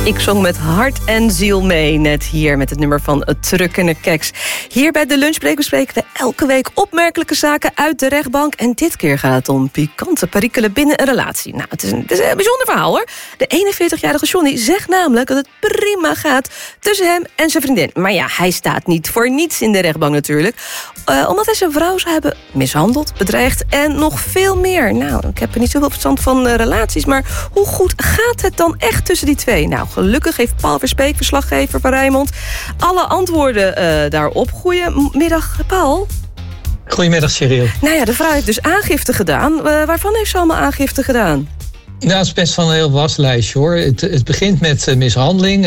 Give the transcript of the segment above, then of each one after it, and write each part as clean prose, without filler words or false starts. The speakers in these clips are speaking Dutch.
Ik zong met hart en ziel mee, net hier met het nummer van Het Trukkende Keks. Hier bij de Lunchbreak bespreken we elke week opmerkelijke zaken uit de rechtbank. En dit keer gaat het om pikante perikelen binnen een relatie. Nou, het is een bijzonder verhaal, hoor. De 41-jarige Johnny zegt namelijk dat het prima gaat tussen hem en zijn vriendin. Maar ja, hij staat niet voor niets in de rechtbank natuurlijk. Omdat hij zijn vrouw zou hebben mishandeld, bedreigd en nog veel meer. Nou, ik heb er niet zoveel verstand van relaties, maar hoe goed gaat het dan echt tussen die twee? Nou, gelukkig heeft Paul Verspeek, verslaggever van Rijnmond, alle antwoorden daarop. Goedemiddag, Paul. Goedemiddag, Cheryl. Nou ja, de vrouw heeft dus aangifte gedaan. Waarvan heeft ze allemaal aangifte gedaan? Nou, het is best wel een heel waslijstje, hoor. Het begint met mishandeling.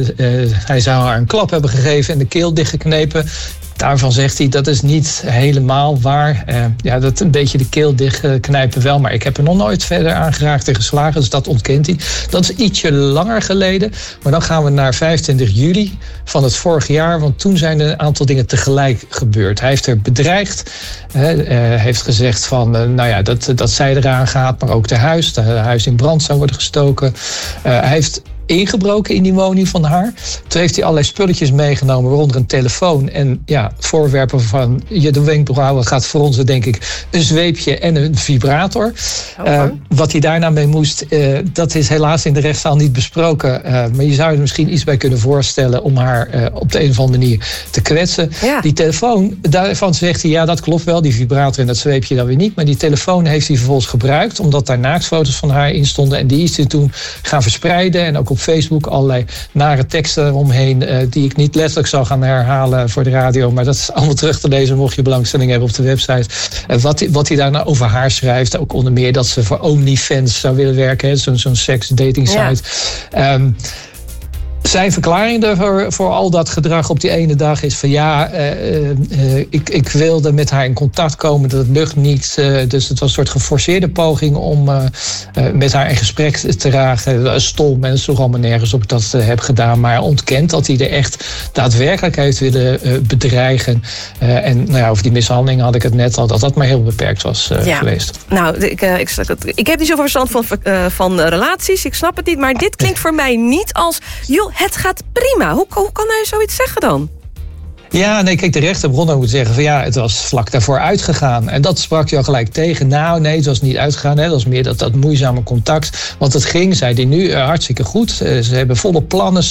Hij zou haar een klap hebben gegeven en de keel dichtgeknepen. Daarvan zegt hij, dat is niet helemaal waar. Dat een beetje de keel dichtknijpen wel. Maar ik heb er nog nooit verder aangeraakt en geslagen. Dus dat ontkent hij. Dat is ietsje langer geleden. Maar dan gaan we naar 25 juli van het vorig jaar. Want toen zijn er een aantal dingen tegelijk gebeurd. Hij heeft er bedreigd. Heeft gezegd van, dat zij eraan gaat. Maar ook het huis in brand zou worden gestoken. Hij heeft ingebroken in die woning van haar. Toen heeft hij allerlei spulletjes meegenomen, waaronder een telefoon en voorwerpen van de wenkbrauwen gaat voor ons, denk ik, een zweepje en een vibrator. Wat hij daarna mee moest, dat is helaas in de rechtszaal niet besproken. Maar je zou er misschien iets bij kunnen voorstellen om haar op de een of andere manier te kwetsen. Ja. Die telefoon, daarvan zegt hij, ja, dat klopt wel, die vibrator en dat zweepje dan weer niet. Maar die telefoon heeft hij vervolgens gebruikt, omdat daar naaktfoto's van haar in stonden. En die is hij toen gaan verspreiden en ook op Facebook allerlei nare teksten eromheen, die ik niet letterlijk zal gaan herhalen voor de radio, maar dat is allemaal terug te lezen mocht je belangstelling hebben op de website. Wat hij daarna over haar schrijft, ook onder meer dat ze voor OnlyFans zou willen werken, zo'n seks-dating site. Ja. Zijn verklaring voor al dat gedrag op die ene dag is van ik wilde met haar in contact komen, dat lukt niet. Dus het was een soort geforceerde poging om met haar in gesprek te raken. Dat is stom en het sloeg allemaal nergens op dat heb gedaan. Maar ontkent dat hij er echt daadwerkelijk heeft willen bedreigen. Over die mishandeling had ik het net al, dat maar heel beperkt was geweest. Nou, ik heb niet zoveel verstand van relaties, ik snap het niet. Maar dit klinkt voor mij niet als, joh, het gaat prima. Hoe kan hij zoiets zeggen dan? Ja, nee, kijk, de rechter begon dan moet zeggen van het was vlak daarvoor uitgegaan. En dat sprak je al gelijk tegen. Nou, nee, het was niet uitgegaan. Hè. Dat was meer dat moeizame contact. Want het ging, zei hij nu, hartstikke goed. Ze hebben volle plannen